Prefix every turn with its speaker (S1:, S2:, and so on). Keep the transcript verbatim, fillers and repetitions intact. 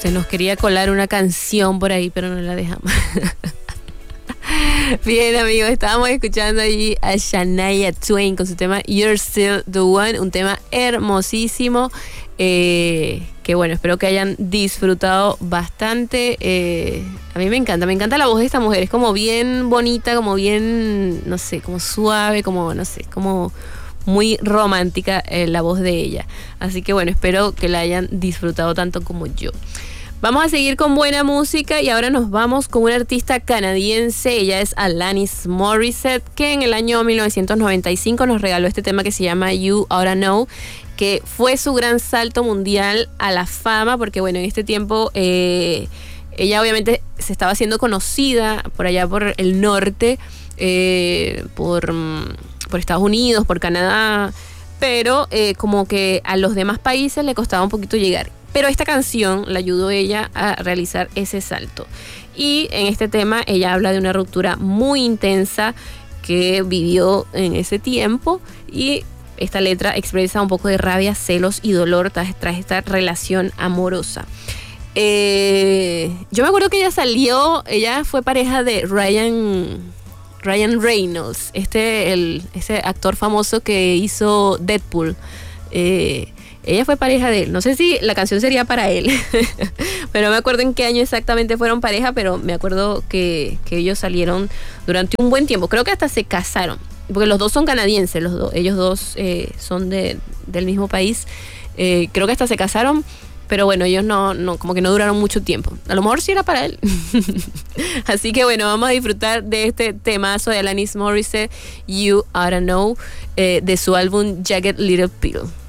S1: Se nos quería colar una canción por ahí, pero no la dejamos. Bien, amigos, estábamos escuchando allí a Shania Twain con su tema You're Still the One, un tema hermosísimo, eh, que bueno, espero que hayan disfrutado bastante. Eh, a mí me encanta, me encanta la voz de esta mujer, es como bien bonita, como bien, no sé, como suave, como, no sé, como muy romántica eh, la voz de ella. Así que bueno, espero que la hayan disfrutado tanto como yo. Vamos a seguir con buena música y ahora nos vamos con una artista canadiense. Ella es Alanis Morissette, que en el año mil novecientos noventa y cinco nos regaló este tema que se llama You Oughta Know, que fue su gran salto mundial a la fama, porque bueno, en este tiempo eh, ella obviamente se estaba haciendo conocida por allá por el norte, eh, por, por Estados Unidos, por Canadá, pero eh, como que a los demás países le costaba un poquito llegar. Pero esta canción la ayudó ella a realizar ese salto. Y en este tema ella habla de una ruptura muy intensa que vivió en ese tiempo. Y esta letra expresa un poco de rabia, celos y dolor tras, tras esta relación amorosa. Eh, yo me acuerdo que ella salió, ella fue pareja de Ryan, Ryan Reynolds, este, el, ese actor famoso que hizo Deadpool. Eh, Ella fue pareja de él. No sé si la canción sería para él, pero no me acuerdo en qué año exactamente fueron pareja, pero me acuerdo que, que ellos salieron durante un buen tiempo. Creo que hasta se casaron, porque los dos son canadienses, los dos, ellos dos eh, son de, del mismo país. Eh, creo que hasta se casaron, pero bueno, ellos no, no, como que no duraron mucho tiempo. A lo mejor sí era para él. Así que bueno, vamos a disfrutar de este temazo de Alanis Morissette, You Oughta Know, eh, de su álbum Jagged Little Pill.